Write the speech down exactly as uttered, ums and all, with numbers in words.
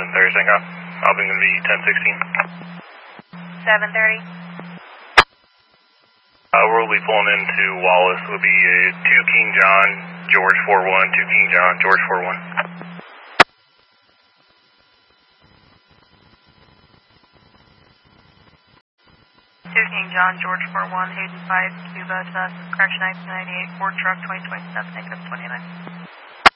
thirty, Tango. I'll be going to be ten sixteen. seven thirty. Uh, we'll be pulling into Wallace. Will be uh, two King John, George four one, two King John, George four one. two King John, George four one, Hayden five, Cuba, Correction nineteen ninety-eight, Ford Truck twenty twenty-seven, negative twenty-nine.